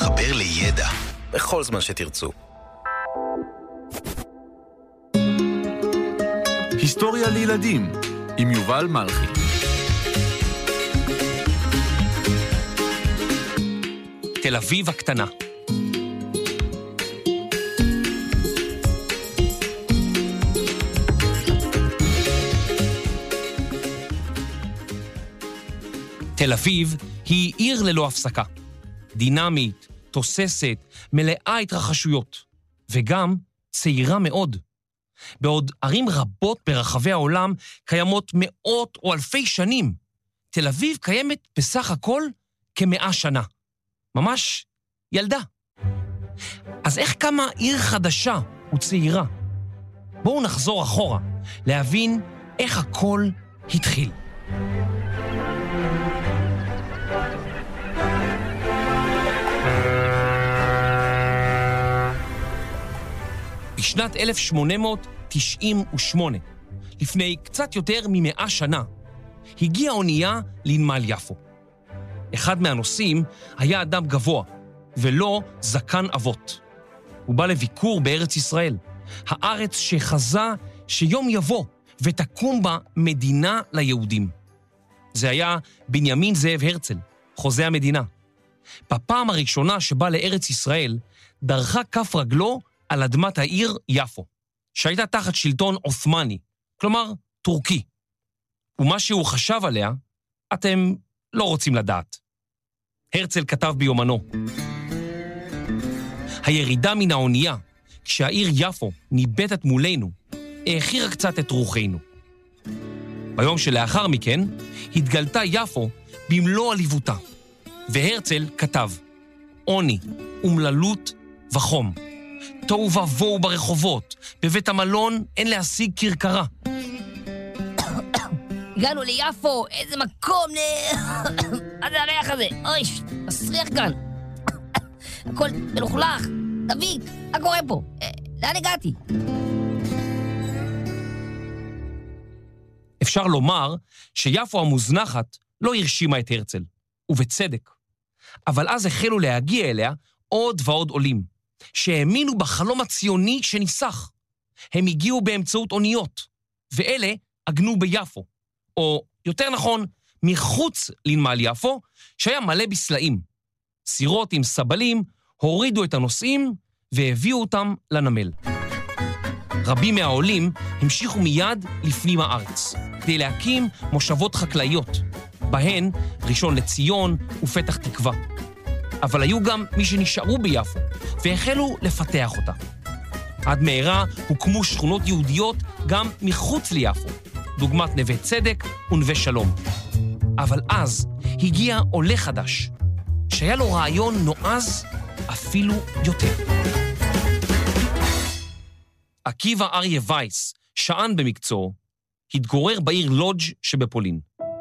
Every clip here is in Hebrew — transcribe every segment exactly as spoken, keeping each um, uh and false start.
לחבר לידע בכל זמן שתרצו. היסטוריה לילדים עם יובל מלכי. תל אביב הקטנה. תל אביב היא עיר ללא הפסקה. דינמית, תוססת, מלאה התרחשויות, וגם צעירה מאוד. בעוד ערים רבות ברחבי העולם קיימות מאות או אלפי שנים, תל אביב קיימת בסך הכל כמאה שנה. ממש ילדה. אז איך קמה עיר חדשה וצעירה? בואו נחזור אחורה, להבין איך הכל התחיל. בשנת אלף שמונה מאות תשעים ושמונה, לפני קצת יותר ממאה שנה, הגיעה אונייה לנמל יפו. אחד מהנוסעים היה אדם גבוה, ולא זקן אבות. הוא בא לביקור בארץ ישראל, הארץ שחזה שיום יבוא ותקום בה מדינה ליהודים. זה היה בנימין זאב הרצל, חוזה המדינה. בפעם הראשונה שבא לארץ ישראל, דרכה כף רגלו על אדמת העיר יפו, שהייתה תחת שלטון עות'מאני, כלומר טורקי. ומה שהוא חשב עליה, אתם לא רוצים לדעת. הרצל כתב ביומנו, הירידה מן האונייה, כשהעיר יפו ניבטת מולנו, האחירה קצת את רוחנו. ביום שלאחר מכן, התגלתה יפו במלוא עליבותה, והרצל כתב, עוני, אומללות וחום. תוהו ובוהו ברחובות, בבית המלון אין להשיג כרכרה. הגענו ליפו, איזה מקום, מה זה הריח הזה? אוי, מסריח כאן. הכל מלוכלך. דוד, מה קורה פה? לאן הגעתי? אפשר לומר שיפו המוזנחת לא הרשימה את הרצל, ובצדק. אבל אז החלו להגיע אליה עוד ועוד עולים, שהאמינו בחלום הציוני שניסח. הם הגיעו באמצעות אוניות, ואלה עגנו ביפו, או יותר נכון, מחוץ לנמל יפו, שהיה מלא בסלעים. סירות עם סבלים הורידו את הנוסעים והביאו אותם לנמל. רבים מהעולים המשיכו מיד לפנים הארץ, כדי להקים מושבות חקלאיות, בהן ראשון לציון ופתח תקווה. אבל היו גם מי שנשארו ביפו, והחלו לפתח אותה. עד מהרה הוקמו שכונות יהודיות גם מחוץ ליפו, דוגמת נווה צדק ונווה שלום. אבל אז הגיע עולה חדש, שהיה לו רעיון נועז אפילו יותר. עקיבא אריה וייס, שען במקצועו, התגורר בעיר לודג' שבפולין.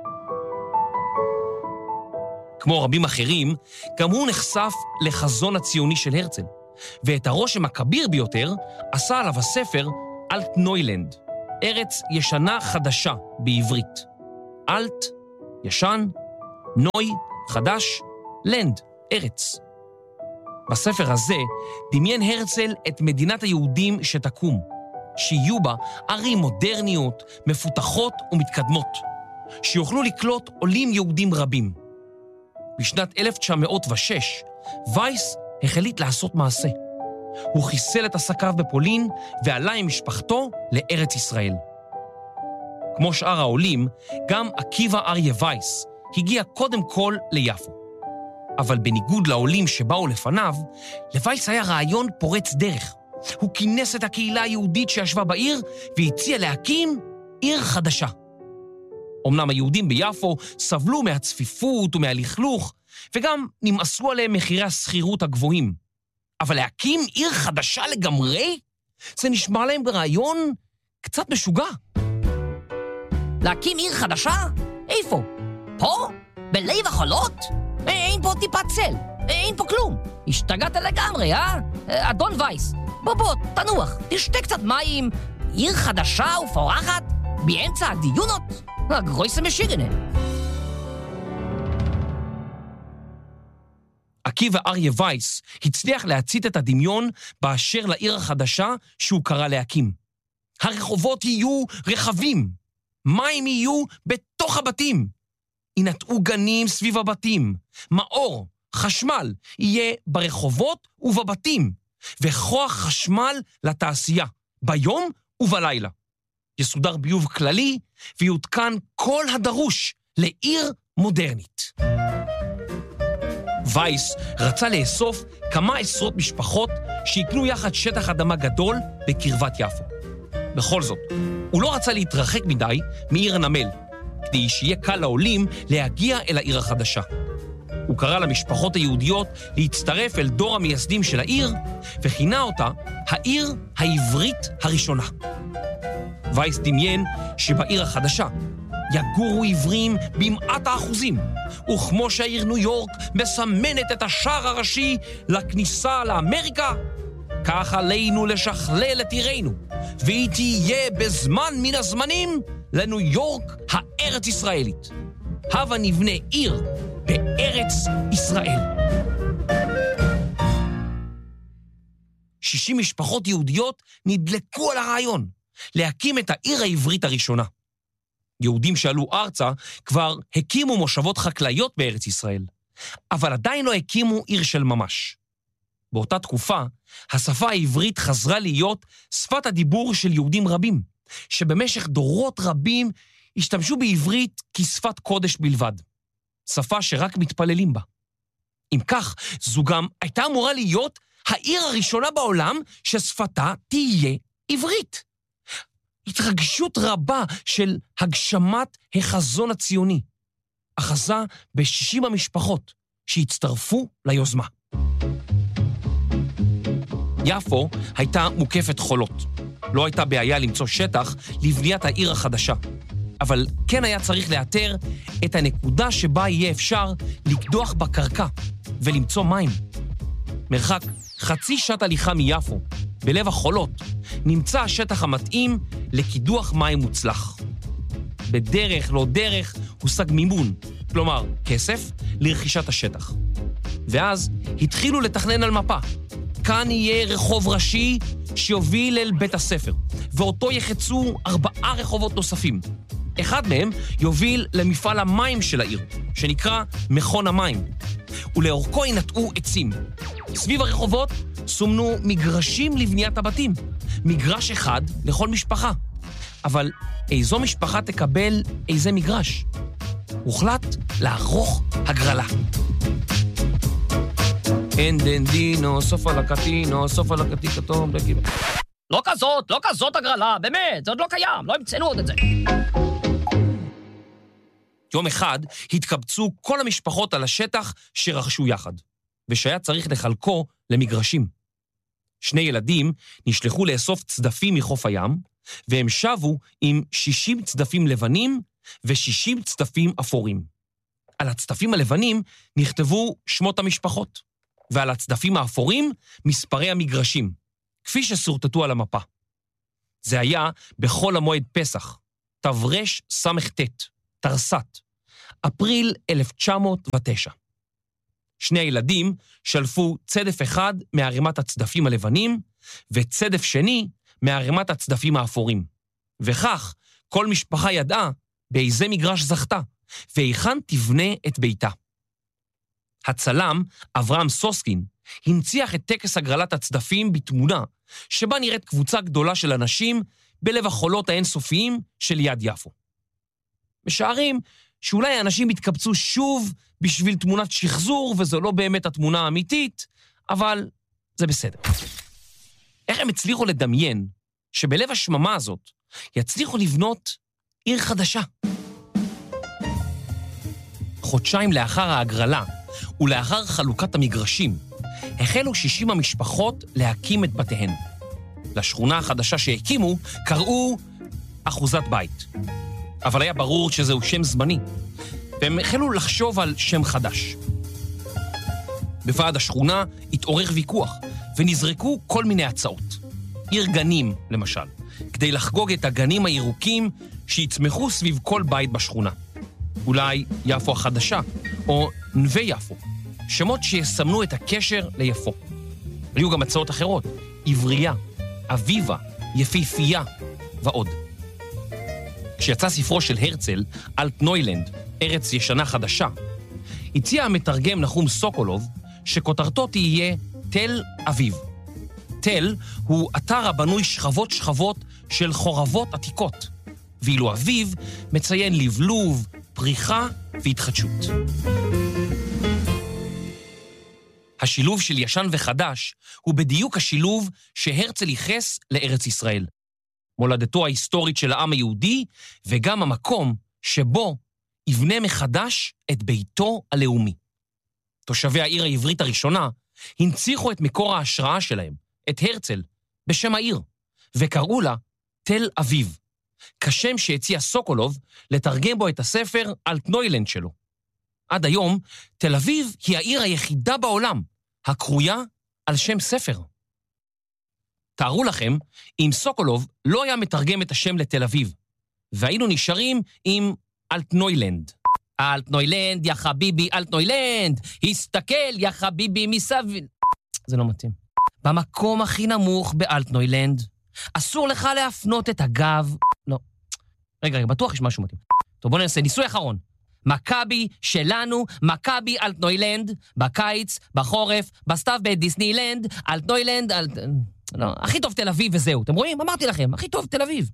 כמו רבים אחרים, גם הוא נחשף לחזון הציוני של הרצל, ואת הרושם הכביר ביותר עשה עליו הספר אלטנוילנד, ארץ ישנה חדשה בעברית. אלט, ישן, נוי, חדש, לנד, ארץ. בספר הזה דמיין הרצל את מדינת היהודים שתקום, שיהיו בה ערים מודרניות, מפותחות ומתקדמות, שיוכלו לקלוט עולים יהודים רבים. בשנת אלף תשע מאות ושש, וייס החליט לעשות מעשה. הוא חיסל את עסקיו בפולין ועלה עם משפחתו לארץ ישראל. כמו שאר העולים, גם עקיבא אריה וייס הגיע קודם כל ליפו. אבל בניגוד לעולים שבאו לפניו, לווייס היה רעיון פורץ דרך. הוא כינס את הקהילה היהודית שישבה בעיר והציע להקים עיר חדשה. אמנם היהודים ביפו סבלו מהצפיפות ומהלכלוך, וגם נמאסו עליהם מחירי הסחירות הגבוהים. אבל להקים עיר חדשה לגמרי? זה נשמע להם ברעיון קצת משוגע. להקים עיר חדשה? איפה? פה? בלב החולות? אין פה טיפת צל, אין פה כלום. השתגעת לגמרי, אה? אדון וייס, בוא בוא, תנוח, תשתה קצת מים. עיר חדשה ופורחת? באמצע הדיונות? גרויסה משיגנה. עקיבא אריה וייס הצליח להצית את הדמיון באשר לעיר החדשה שהוא קרא להקים. הרחובות יהיו רחבים, מים יהיו בתוך הבתים, ינטעו גנים סביב הבתים, מאור, חשמל יהיה ברחובות ובבתים, וכוח חשמל לתעשייה, ביום ובלילה. יסודר ביוב כללי ויותקן כל הדרוש לעיר מודרנית. וייס רצה לאסוף כמה עשרות משפחות שיקנו יחד שטח אדמה גדול בקרבת יפו. בכל זאת, הוא לא רצה להתרחק מדי מעיר הנמל, כדי שיהיה קל לעולים להגיע אל העיר החדשה. הוא קרא למשפחות היהודיות להצטרף אל דור המייסדים של העיר, וכינה אותה העיר העברית הראשונה. וייס דמיין שבעיר החדשה יגורו עברים במעט האחוזים, וכמו שהעיר ניו יורק מסמנת את השער הראשי לכניסה לאמריקה, כך עלינו לשכלל את עירנו, והיא תהיה בזמן מן הזמנים לניו יורק הארץ ישראלית. הבה נבנה עיר בארץ ישראל. שישים משפחות יהודיות נדלקו על הרעיון להקים את העיר העברית הראשונה. יהודים שעלו ארצה כבר הקימו מושבות חקלאיות בארץ ישראל, אבל עדיין לא הקימו עיר של ממש. באותה תקופה, השפה העברית חזרה להיות שפת הדיבור של יהודים רבים, שבמשך דורות רבים השתמשו בעברית כשפת קודש בלבד, שפה שרק מתפללים בה. אם כך, זו גם הייתה אמורה להיות העיר הראשונה בעולם ששפתה תהיה עברית. התרגשות רבה של הגשמת החזון הציוני, אחזה ב-שישים המשפחות שהצטרפו ליוזמה. יפו הייתה מוקפת חולות. לא הייתה בעיה למצוא שטח לבניית העיר החדשה, אבל כן היה צריך לאתר את הנקודה שבה יהיה אפשר לקדוח בקרקע ולמצוא מים. מרחק חצי שעת הליכה מיפו, בלב החולות, נמצא השטח המתאים לקידוח מים מוצלח. בדרך לא דרך הושג מימון, כלומר כסף, לרכישת השטח. ואז התחילו לתכנן על מפה. כאן יהיה רחוב ראשי שיוביל אל בית הספר, ואותו יחצו ארבעה רחובות נוספים. אחד מהם יוביל למפעל המים של העיר, שנקרא מכון המים, ולאורכו ינטעו עצים. סביב הרחובות סומנו מגרשים לבניית הבתים, מגרש אחד לכל משפחה. אבל איזו משפחה תקבל איזה מגרש? הוחלט לערוך הגרלה. אנדנדינו, סוף על הקטינו, סוף על הקטי כתום, דקים. לא כזאת, לא כזאת הגרלה, באמת, זה עוד לא קיים, לא המצאנו עוד את זה. יום אחד התקבצו כל המשפחות על השטח שרכשו יחד, ושהיה צריך לחלקו למגרשים. שני ילדים נשלחו לאסוף צדפים מחוף הים, והם שבו עם שישים צדפים לבנים ו-שישים צדפים אפורים. על הצדפים הלבנים נכתבו שמות המשפחות, ועל הצדפים האפורים מספרי המגרשים, כפי שסורטטו על המפה. זה היה בכל המועד פסח, תברש סמכת, תרסת, אפריל אלף תשע מאות ותשע. שני הילדים שלפו צדף אחד מערימת הצדפים הלבנים, וצדף שני מערימת הצדפים האפורים. וכך כל משפחה ידעה באיזה מגרש זכתה, והיכן תבנה את ביתה. הצלם, אברהם סוסקין, הנציח את טקס הגרלת הצדפים בתמונה, שבה נראית קבוצה גדולה של אנשים בלב החולות האינסופיים של יד יפו. משערים שאולי האנשים התקבצו שוב בשביל תמונת שחזור, וזו לא באמת התמונה האמיתית, אבל זה בסדר. איך הם הצליחו לדמיין שבלב השממה הזאת יצליחו לבנות עיר חדשה? חודשיים לאחר ההגרלה ולאחר חלוקת המגרשים, החלו שישים המשפחות להקים את בתיהן. לשכונה החדשה שהקימו קראו אחוזת בית. אבל היה ברור שזהו שם זמני, והם החלו לחשוב על שם חדש. בוועד השכונה התעורר ויכוח, ונזרקו כל מיני הצעות. עיר גנים, למשל, כדי לחגוג את הגנים הירוקים שיצמחו סביב כל בית בשכונה. אולי יפו החדשה, או נווה יפו, שמות שיסמנו את הקשר ליפו. היו גם הצעות אחרות, עברייה, אביבה, יפיפייה ועוד. כשיצא ספרו של הרצל, אלטנוילנד, ארץ ישנה חדשה, הציע המתרגם נחום סוקולוב שכותרתו תהיה תל אביב. תל הוא אתר הבנוי שכבות שכבות של חורבות עתיקות, ואילו אביב מציין לבלוב, פריחה והתחדשות. השילוב של ישן וחדש הוא בדיוק השילוב שהרצל ייחס לארץ ישראל. מולדתו ההיסטורית של העם היהודי, וגם המקום שבו יבנה מחדש את ביתו הלאומי. תושבי העיר העברית הראשונה הנציחו את מקור ההשראה שלהם, את הרצל, בשם העיר, וקראו לה תל אביב, כשם שהציע סוקולוב לתרגם בו את הספר אלטנוילנד שלו. עד היום, תל אביב היא העיר היחידה בעולם, הקרויה על שם ספר. תארו לכם, אם סוקולוב לא היה מתרגם את השם לתל אביב, והיינו נשארים עם אלטנוילנד. אלטנוילנד, יא חביבי, אלטנוילנד, הסתכל, יא חביבי, מסביב. זה לא מתאים. במקום הכי נמוך באלטנוילנד, אסור לך להפנות את הגב. לא. רגע, רגע, בטוח יש משהו מתאים. טוב, בוא ננסה, ניסוי אחרון. מכבי שלנו, מכבי אלטנוילנד, בקיץ, בחורף, בסתיו בדיסנילנד, אלטנוילנד, אלט... לא, הכי טוב תל אביב וזהו. אתם רואים? אמרתי לכם, הכי טוב תל אביב.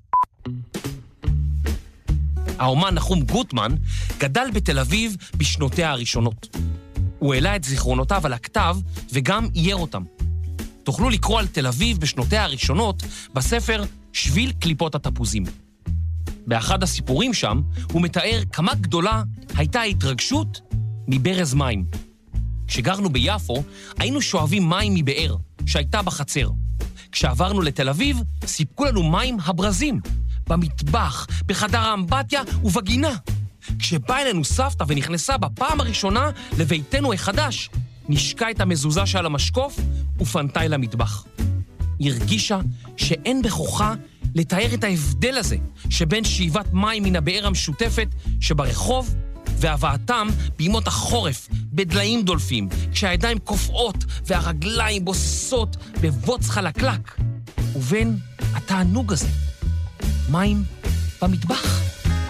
האומן נחום גוטמן גדל בתל אביב בשנותיה הראשונות. הוא העלה את זיכרונותיו על הכתב וגם אייר אותם. תוכלו לקרוא על תל אביב בשנותיה הראשונות בספר שביל קליפות התפוזים. באחד הסיפורים שם הוא מתאר כמה גדולה הייתה ההתרגשות מברז מים. כשגרנו ביפו היינו שואבים מים מבאר שהייתה בחצר. כשעברנו לתל אביב סיפקו לנו מים הברזים, במטבח, בחדר האמבטיה ובגינה. כשבא אלינו סבתא ונכנסה בפעם הראשונה לביתנו החדש, נשקה את המזוזה שעל המשקוף ופנתה אל המטבח. היא הרגישה שאין בכוחה לתאר את ההבדל הזה שבין שאיבת מים מן הבאר המשותפת שברחוב והבאתם בימות החורף בדליים דולפים, כשהידיים קופאות והרגליים בוססות בבוץ חלקלק, ובין התענוג הזה, מים במטבח.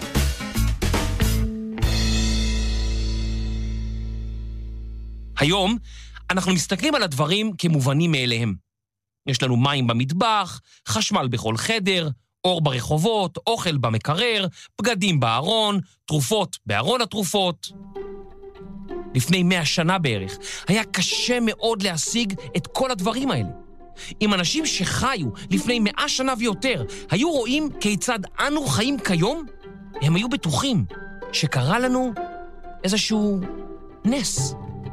היום אנחנו מסתכלים על הדברים כמובנים מאליהם. יש לנו מים במטבח, חשמל בכל חדר, אור ברחובות, אוכל במקרר, בגדים בארון, תרופות בארון התרופות. לפני מאה שנה בערך היה קשה מאוד להשיג את כל הדברים האלה. אם אנשים שחיו לפני מאה שנה ויותר היו רואים כיצד אנו חיים כיום, הם היו בטוחים שקרה לנו איזשהו נס.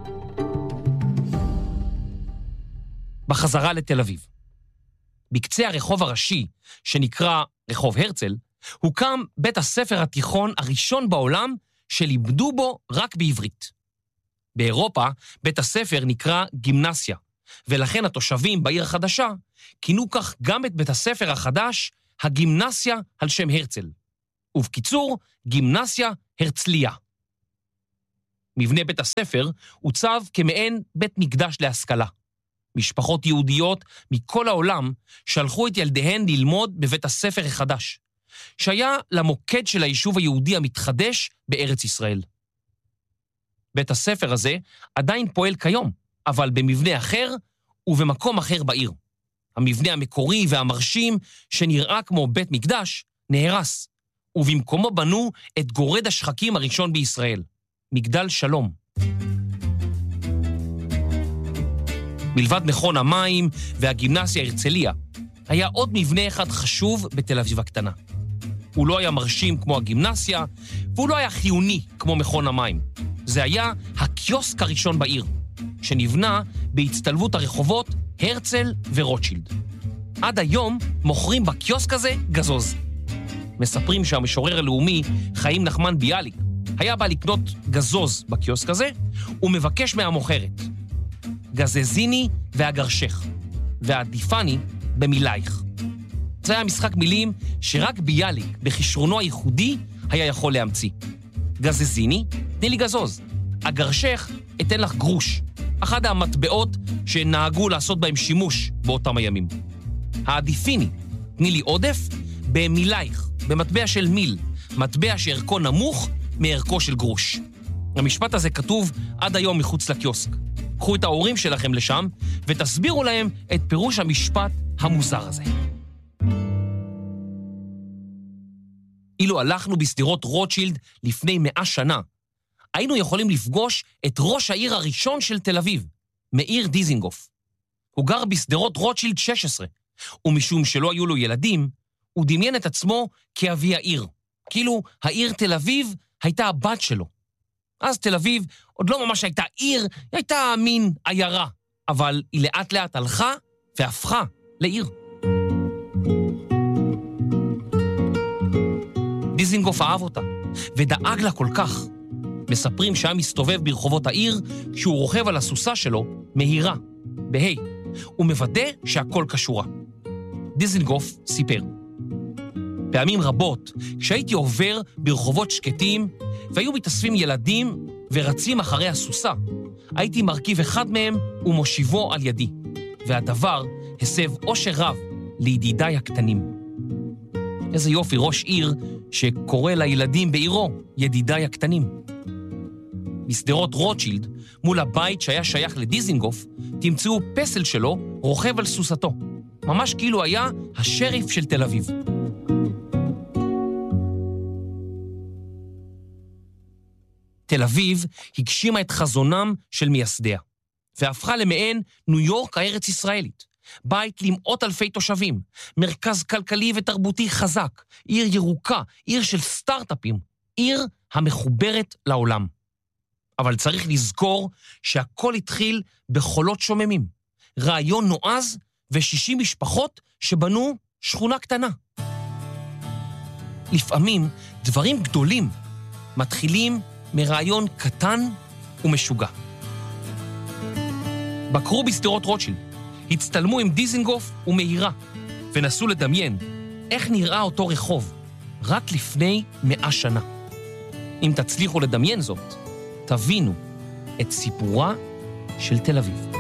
בחזרה לתל אביב. בקצה הרחוב הראשי, שנקרא רחוב הרצל, הוקם בית הספר התיכון הראשון בעולם שלימדו בו רק בעברית. באירופה, בית הספר נקרא גימנסיה, ולכן התושבים בעיר החדשה כינו כך גם את בית הספר החדש, הגימנסיה על שם הרצל. ובקיצור, גימנסיה הרצליה. מבנה בית הספר הוצב כמעין בית מקדש להשכלה. משפחות יהודיות מכל העולם שלחו את ילדיהן ללמוד בבית הספר החדש, שהיה למוקד של היישוב היהודי המתחדש בארץ ישראל. בית הספר הזה עדיין פועל כיום, אבל במבנה אחר ובמקום אחר בעיר. המבנה המקורי והמרשים שנראה כמו בית מקדש נהרס, ובמקומו בנו את גורד השחקים הראשון בישראל, מגדל שלום. מלבד מכון המים והגימנסיה הרצליה, היה עוד מבנה אחד חשוב בתל אביב הקטנה. הוא לא היה מרשים כמו הגימנסיה, והוא לא היה חיוני כמו מכון המים. זה היה הקיוסק הראשון בעיר, שנבנה בהצטלבות הרחובות הרצל ורוטשילד. עד היום מוכרים בקיוסק הזה גזוז. מספרים שהמשורר הלאומי חיים נחמן ביאליק היה בא לקנות גזוז בקיוסק הזה, ומבקש מהמוכרת. גזזיני והגרשך, ועדיפני במילייך. זה היה משחק מילים שרק ביאליק, בכישרונו הייחודי, היה יכול להמציא. גזזיני, תני לי גזוז. הגרשך, אתן לך גרוש. אחד המטבעות שנהגו לעשות בהם שימוש באותם הימים. העדיפיני, תני לי עודף, במילייך, במטבע של מיל, מטבע שערכו נמוך מערכו של גרוש. המשפט הזה כתוב עד היום מחוץ לקיוסק. קחו את ההורים שלכם לשם ותסבירו להם את פירוש המשפט המוזר הזה. אילו הלכנו בסדירות רוטשילד לפני מאה שנה, היינו יכולים לפגוש את ראש העיר הראשון של תל אביב, מאיר דיזינגוף. הוא גר בסדירות רוטשילד שש עשרה, ומשום שלא היו לו ילדים, הוא דמיין את עצמו כאבי העיר. כאילו העיר תל אביב הייתה הבת שלו. אז תל אביב עוד לא ממש הייתה עיר, היא הייתה מין עיירה, אבל היא לאט לאט הלכה והפכה לעיר. דיזינגוף אהב אותה, ודאג לה כל כך. מספרים שהיה מסתובב ברחובות העיר, כשהוא רוכב על הסוסה שלו, מהירה, בהי, ומוודא שהכל קשורה. דיזינגוף סיפר. פעמים רבות, כשהייתי עובר ברחובות שקטים, והיו מתאספים ילדים ורצים אחרי הסוסה, הייתי מרכיב אחד מהם ומושיבו על ידי, והדבר הסב אושר רב לידידיי הקטנים. איזה יופי ראש עיר שקורא לילדים בעירו ידידיי הקטנים. בסדרות רוטשילד, מול הבית שהיה שייך לדיזינגוף, תמצאו פסל שלו רוכב על סוסתו, ממש כאילו היה השריף של תל אביב. תל אביב הגשימה את חזונם של מייסדיה, והפכה למעין ניו יורק הארץ ישראלית, בית למאות אלפי תושבים, מרכז כלכלי ותרבותי חזק, עיר ירוקה, עיר של סטארט-אפים, עיר המחוברת לעולם. אבל צריך לזכור שהכל התחיל בחולות שוממים, רעיון נועז ושישים משפחות שבנו שכונה קטנה. לפעמים דברים גדולים מתחילים מרעיון קטן ומשוגע. בקרו בסדרות רוטשילד, הצטלמו עם דיזינגוף ומהירה, ונסו לדמיין איך נראה אותו רחוב רק לפני מאה שנה. אם תצליחו לדמיין זאת, תבינו את סיפורה של תל אביב.